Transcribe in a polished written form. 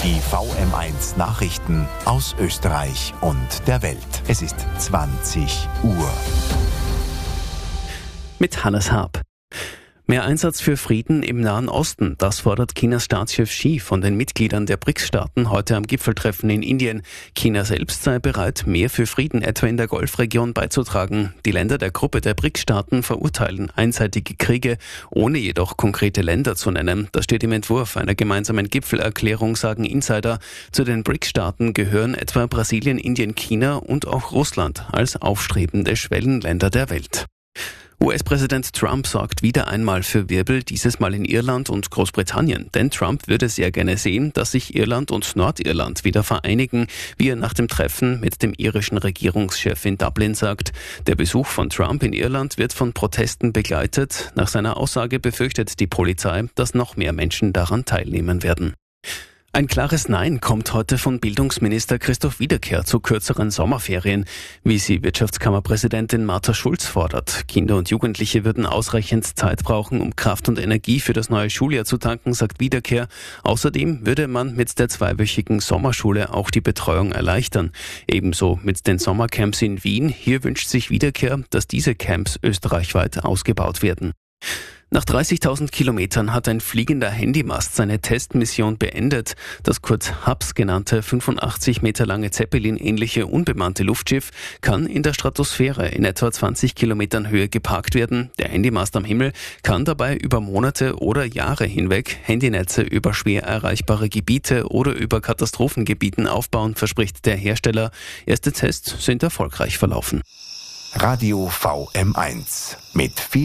Die VM1 Nachrichten aus Österreich und der Welt. Es ist 20 Uhr. Mit Hannes Haab. Mehr Einsatz für Frieden im Nahen Osten, das fordert Chinas Staatschef Xi von den Mitgliedern der BRICS-Staaten heute am Gipfeltreffen in Indien. China selbst sei bereit, mehr für Frieden etwa in der Golfregion beizutragen. Die Länder der Gruppe der BRICS-Staaten verurteilen einseitige Kriege, ohne jedoch konkrete Länder zu nennen. Das steht im Entwurf einer gemeinsamen Gipfelerklärung, sagen Insider. Zu den BRICS-Staaten gehören etwa Brasilien, Indien, China und auch Russland als aufstrebende Schwellenländer der Welt. US-Präsident Trump sorgt wieder einmal für Wirbel, dieses Mal in Irland und Großbritannien. Denn Trump würde sehr gerne sehen, dass sich Irland und Nordirland wieder vereinigen, wie er nach dem Treffen mit dem irischen Regierungschef in Dublin sagt. Der Besuch von Trump in Irland wird von Protesten begleitet. Nach seiner Aussage befürchtet die Polizei, dass noch mehr Menschen daran teilnehmen werden. Ein klares Nein kommt heute von Bildungsminister Christoph Wiederkehr zu kürzeren Sommerferien, wie sie Wirtschaftskammerpräsidentin Martha Schulz fordert. Kinder und Jugendliche würden ausreichend Zeit brauchen, um Kraft und Energie für das neue Schuljahr zu tanken, sagt Wiederkehr. Außerdem würde man mit der zweiwöchigen Sommerschule auch die Betreuung erleichtern. Ebenso mit den Sommercamps in Wien. Hier wünscht sich Wiederkehr, dass diese Camps österreichweit ausgebaut werden. Nach 30.000 Kilometern hat ein fliegender Handymast seine Testmission beendet. Das kurz HAPS genannte 85 Meter lange Zeppelin-ähnliche unbemannte Luftschiff kann in der Stratosphäre in etwa 20 Kilometern Höhe geparkt werden. Der Handymast am Himmel kann dabei über Monate oder Jahre hinweg Handynetze über schwer erreichbare Gebiete oder über Katastrophengebieten aufbauen, verspricht der Hersteller. Erste Tests sind erfolgreich verlaufen. Radio VM1 mit viel